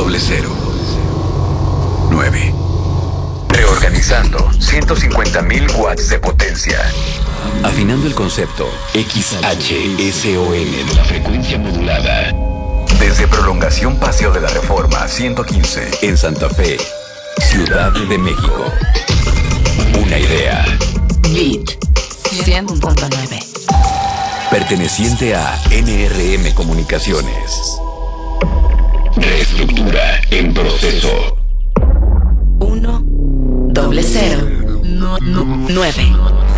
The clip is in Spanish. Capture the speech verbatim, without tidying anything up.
doble cero. nueve. Reorganizando ciento cincuenta mil watts de potencia. Afinando el concepto X H S O N de la frecuencia modulada. Desde Prolongación Paseo de la Reforma ciento quince. En Santa Fe, Ciudad de México. Una idea. Beat cien punto nueve. Perteneciente a N R M Comunicaciones. Reestructura en proceso. Uno, doble cero, no, no, nueve.